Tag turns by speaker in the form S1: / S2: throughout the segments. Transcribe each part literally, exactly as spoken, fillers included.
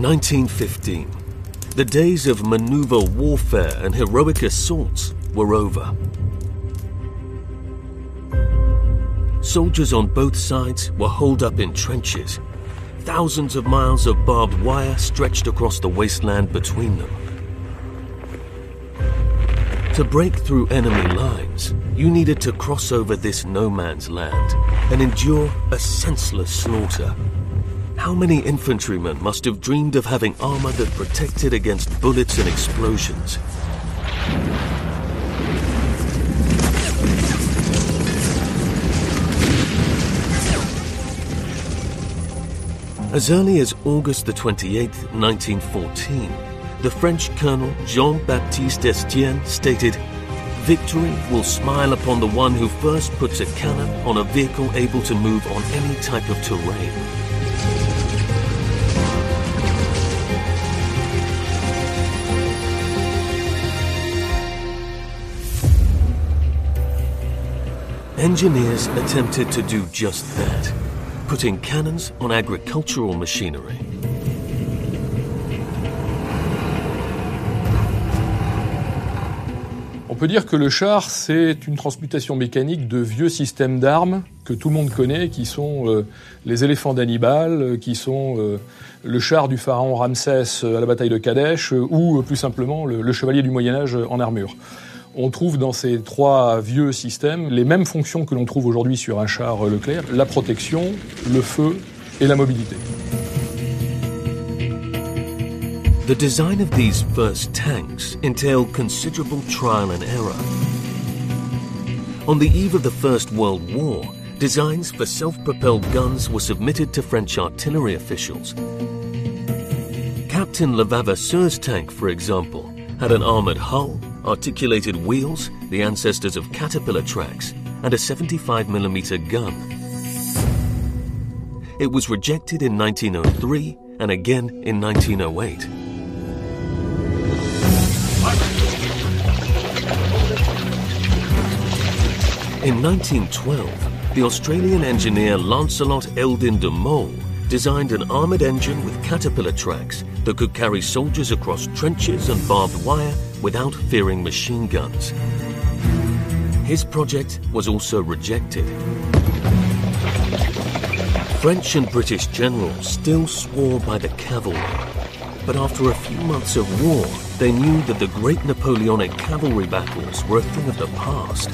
S1: nineteen fifteen. The days of maneuver warfare and heroic assaults were over. Soldiers on both sides were holed up in trenches. Thousands of miles of barbed wire stretched across the wasteland between them. To break through enemy lines, you needed to cross over this no man's land and endure a senseless slaughter. How many infantrymen must have dreamed of having armor that protected against bullets and explosions? As early as August the twenty-eighth, nineteen fourteen, the French colonel Jean-Baptiste Estienne stated, "Victory will smile upon the one who first puts a cannon on a vehicle able to move on any type of terrain." Engineers attempted to do just that, putting cannons on agricultural machinery.
S2: On peut dire que le char, c'est une transmutation mécanique de vieux systèmes d'armes que tout le monde connaît, qui sont euh, les éléphants d'Hannibal, qui sont euh, le char du pharaon Ramsès à la bataille de Kadesh, euh, ou euh, plus simplement le, le chevalier du Moyen-Âge en armure. On trouve dans ces trois vieux systèmes les mêmes fonctions que l'on trouve aujourd'hui sur un char Leclerc, la protection, le feu et la mobilité.
S1: The design of these first tanks entailed considerable trial and error. On the eve of the First World War, designs for self-propelled guns were submitted to French artillery officials. Captain Levavasseur's tank, for example, had an armoured hull, articulated wheels, the ancestors of caterpillar tracks, and a seventy-five millimeter gun. It was rejected in nineteen oh three and again in nineteen oh eight. In nineteen twelve, the Australian engineer Lancelot Eldin de Mol designed an armoured engine with caterpillar tracks that could carry soldiers across trenches and barbed wire without fearing machine guns. His project was also rejected. French and British generals still swore by the cavalry, but after a few months of war, they knew that the great Napoleonic cavalry battles were a thing of the past.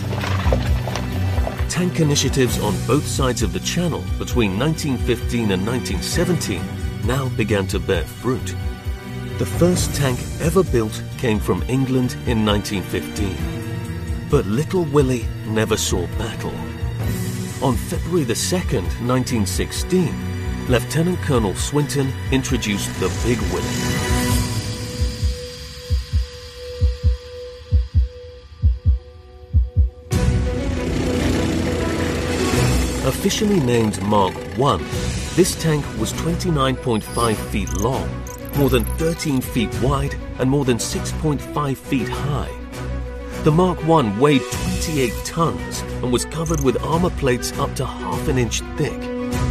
S1: Tank initiatives on both sides of the Channel between nineteen fifteen and nineteen seventeen now began to bear fruit. The first tank ever built came from England in nineteen fifteen. But Little Willie never saw battle. On February the second, nineteen sixteen, Lieutenant Colonel Swinton introduced the Big Willie. Officially named Mark one, this tank was twenty-nine point five feet long, more than thirteen feet wide, and more than six point five feet high. The Mark one weighed twenty-eight tons and was covered with armor plates up to half an inch thick.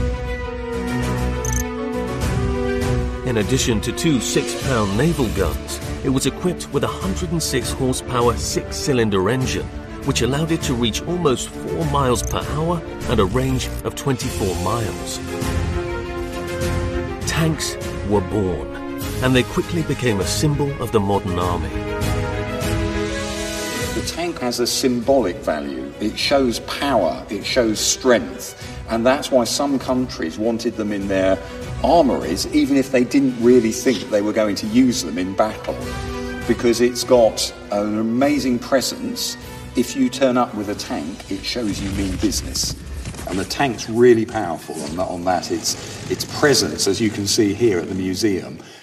S1: In addition to two six-pound naval guns, it was equipped with a one hundred six horsepower six-cylinder engine, which allowed it to reach almost four miles per hour and a range of twenty-four miles. Tanks were born, and they quickly became a symbol of the modern army.
S3: The tank has a symbolic value. It shows power, it shows strength, and that's why some countries wanted them in their armories, even if they didn't really think they were going to use them in battle, because it's got an amazing presence. If you turn up with a tank, it shows you mean business. And the tank's really powerful on that. On that. Its, its presence, as you can see here at the museum,